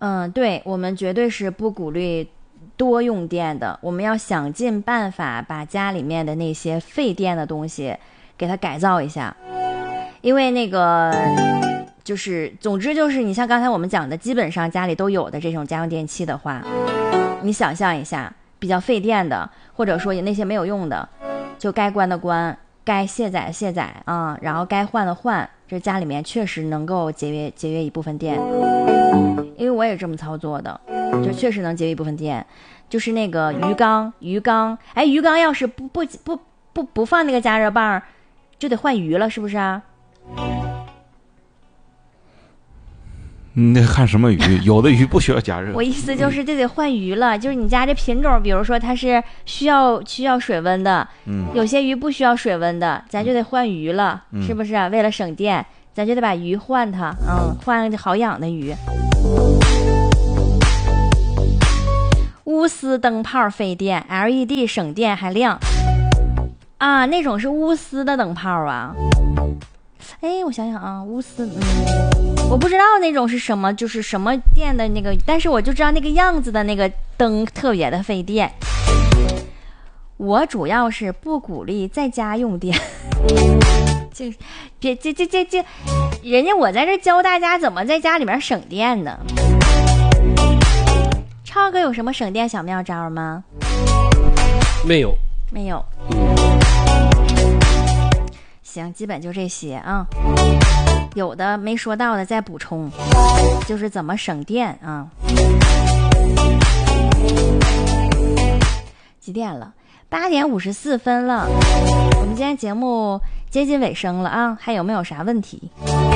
对，我们绝对是不鼓励多用电的，我们要想尽办法把家里面的那些费电的东西给它改造一下，因为那个就是总之就是你像刚才我们讲的基本上家里都有的这种家用电器的话，你想象一下比较费电的，或者说那些没有用的，就该关的关，该卸载的卸载啊，然后该换的换，这家里面确实能够节约一部分电，因为我也这么操作的，就确实能节约一部分电。就是那个鱼缸，哎，鱼缸要是不放那个加热棒，就得换鱼了，是不是啊？ 那看什么鱼，有的鱼不需要加热。 我意思就是这得换鱼了，就是你家这品种，比如说它是需要水温的，有些鱼不需要水温的，咱就得换鱼了，是不是啊？为了省电，咱就得把鱼换它，换好养的鱼。钨丝灯泡费电 ，LED 省电还亮啊，那种是钨丝的灯泡啊。哎，我想想啊，钨丝，我不知道那种是什么，就是什么电的那个，但是我就知道那个样子的那个灯特别的费电。我主要是不鼓励在家用电，就别这，人家我在这教大家怎么在家里面省电呢。超哥有什么省电小妙招吗？ 没有。 行，基本就这些啊。有的没说到的再补充，就是怎么省电啊。几点了？8点54分了。我们今天节目接近尾声了啊，还有没有啥问题？